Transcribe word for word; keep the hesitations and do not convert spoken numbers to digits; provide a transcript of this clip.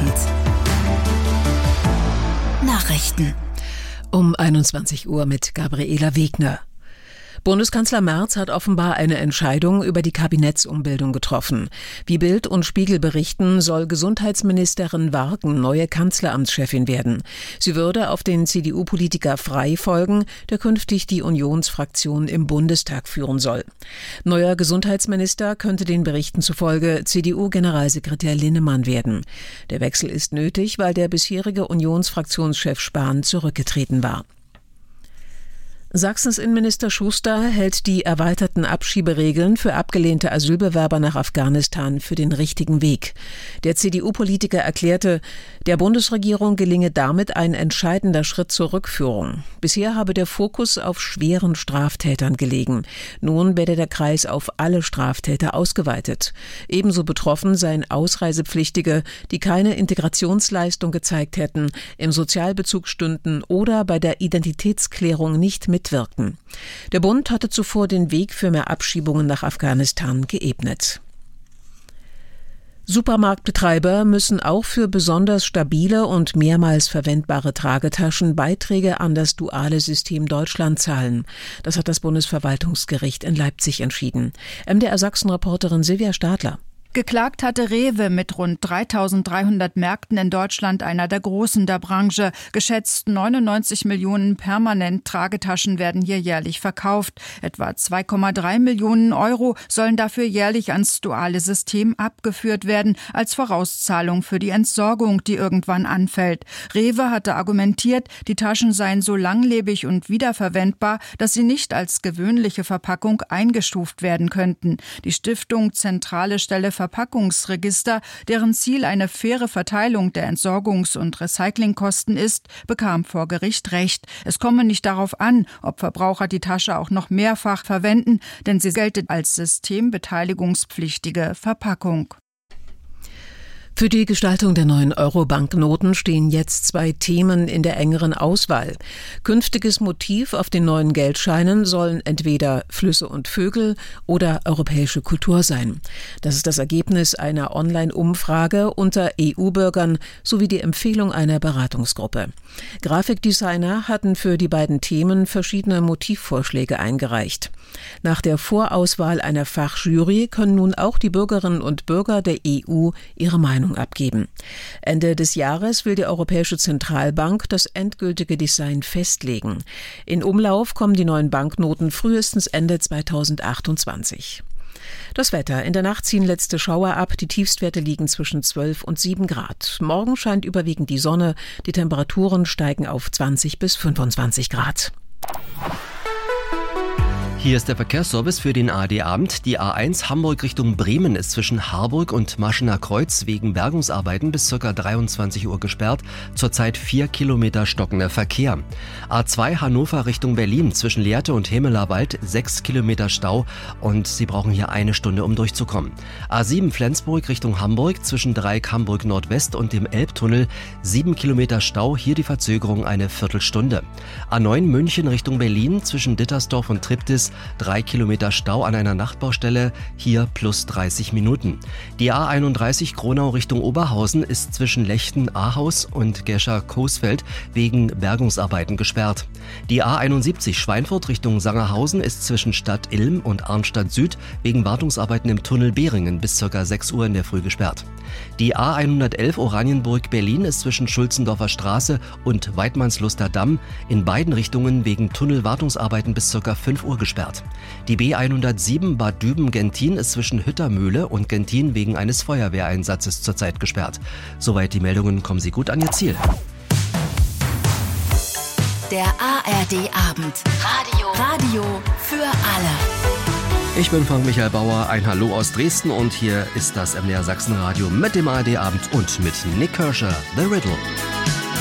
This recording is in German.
Abend. Nachrichten. Um einundzwanzig Uhr mit Gabriela Wegner. Bundeskanzler Merz hat offenbar eine Entscheidung über die Kabinettsumbildung getroffen. Wie Bild und Spiegel berichten, soll Gesundheitsministerin Warken neue Kanzleramtschefin werden. Sie würde auf den C D U-Politiker Frey folgen, der künftig die Unionsfraktion im Bundestag führen soll. Neuer Gesundheitsminister könnte den Berichten zufolge C D U-Generalsekretär Linnemann werden. Der Wechsel ist nötig, weil der bisherige Unionsfraktionschef Spahn zurückgetreten war. Sachsens Innenminister Schuster hält die erweiterten Abschieberegeln für abgelehnte Asylbewerber nach Afghanistan für den richtigen Weg. Der C D U-Politiker erklärte, der Bundesregierung gelinge damit ein entscheidender Schritt zur Rückführung. Bisher habe der Fokus auf schweren Straftätern gelegen. Nun werde der Kreis auf alle Straftäter ausgeweitet. Ebenso betroffen seien Ausreisepflichtige, die keine Integrationsleistung gezeigt hätten, im Sozialbezug stünden oder bei der Identitätsklärung nicht mit Wirken. Der Bund hatte zuvor den Weg für mehr Abschiebungen nach Afghanistan geebnet. Supermarktbetreiber müssen auch für besonders stabile und mehrmals verwendbare Tragetaschen Beiträge an das duale System Deutschland zahlen. Das hat das Bundesverwaltungsgericht in Leipzig entschieden. M D R Sachsen-Reporterin Silvia Stadler. Geklagt hatte Rewe mit rund dreitausenddreihundert Märkten in Deutschland, einer der großen der Branche. Geschätzt neunundneunzig Millionen Permanent-Tragetaschen werden hier jährlich verkauft. Etwa zwei Komma drei Millionen Euro sollen dafür jährlich ans duale System abgeführt werden, als Vorauszahlung für die Entsorgung, die irgendwann anfällt. Rewe hatte argumentiert, die Taschen seien so langlebig und wiederverwendbar, dass sie nicht als gewöhnliche Verpackung eingestuft werden könnten. Die Stiftung Zentrale Stelle Verpackungsregister, deren Ziel eine faire Verteilung der Entsorgungs- und Recyclingkosten ist, bekam vor Gericht Recht. Es komme nicht darauf an, ob Verbraucher die Tasche auch noch mehrfach verwenden, denn sie gelte als systembeteiligungspflichtige Verpackung. Für die Gestaltung der neuen Euro-Banknoten stehen jetzt zwei Themen in der engeren Auswahl. Künftiges Motiv auf den neuen Geldscheinen sollen entweder Flüsse und Vögel oder europäische Kultur sein. Das ist das Ergebnis einer Online-Umfrage unter E U-Bürgern sowie die Empfehlung einer Beratungsgruppe. Grafikdesigner hatten für die beiden Themen verschiedene Motivvorschläge eingereicht. Nach der Vorauswahl einer Fachjury können nun auch die Bürgerinnen und Bürger der E U ihre Meinung abgeben. Ende des Jahres will die Europäische Zentralbank das endgültige Design festlegen. In Umlauf kommen die neuen Banknoten frühestens Ende zweitausendachtundzwanzig. Das Wetter. In der Nacht ziehen letzte Schauer ab. Die Tiefstwerte liegen zwischen zwölf und sieben Grad. Morgen scheint überwiegend die Sonne. Die Temperaturen steigen auf zwanzig bis fünfundzwanzig Grad. Hier ist der Verkehrsservice für den A R D-Abend. Die A eins Hamburg Richtung Bremen ist zwischen Harburg und Maschener Kreuz wegen Bergungsarbeiten bis ca. dreiundzwanzig Uhr gesperrt. Zurzeit vier Kilometer stockender Verkehr. A zwei Hannover Richtung Berlin zwischen Lehrte und Hemelerwald sechs Kilometer Stau und Sie brauchen hier eine Stunde, um durchzukommen. A sieben Flensburg Richtung Hamburg zwischen Dreieck Hamburg Nordwest und dem Elbtunnel sieben Kilometer Stau, hier die Verzögerung eine Viertelstunde. A neun München Richtung Berlin zwischen Dittersdorf und Triptis drei Kilometer Stau an einer Nachtbaustelle, hier plus dreißig Minuten. Die A einunddreißig Gronau Richtung Oberhausen ist zwischen Lechten-Ahaus und Gescher-Coesfeld wegen Bergungsarbeiten gesperrt. Die A einundsiebzig Schweinfurt Richtung Sangerhausen ist zwischen Stadt Ilm und Arnstadt Süd wegen Wartungsarbeiten im Tunnel Behringen bis ca. sechs Uhr in der Früh gesperrt. Die A hundertelf Oranienburg Berlin ist zwischen Schulzendorfer Straße und Weidmannsluster Damm in beiden Richtungen wegen Tunnelwartungsarbeiten bis ca. fünf Uhr gesperrt. Die B hundertsieben Bad Düben-Gentin ist zwischen Hüttermühle und Gentin wegen eines Feuerwehreinsatzes zurzeit gesperrt. Soweit die Meldungen, kommen Sie gut an Ihr Ziel. Der A R D-Abend. Radio. Radio für alle. Ich bin Frank Michael Bauer, ein Hallo aus Dresden und hier ist das M D R Sachsen Radio mit dem A R D-Abend und mit Nick Kershaw, The Riddle.